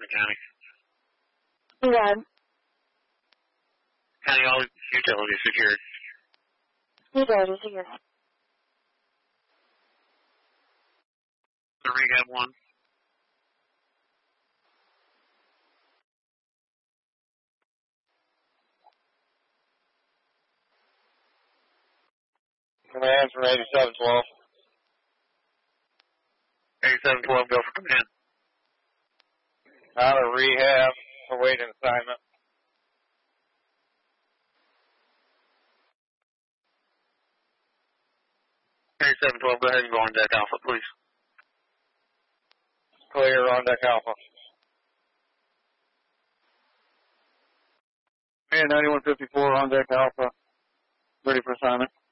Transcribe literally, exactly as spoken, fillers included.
the county. Rod. County, all utilities secured. Utilities secured. The rehab one. Command from eighty-seven twelve. eighty-seven twelve, go for command. Out of rehab, awaiting assignment. eighty-seven twelve, go ahead and go on deck Alpha, please. Clear on deck Alpha. And ninety-one fifty-four on deck Alpha. Ready for assignment.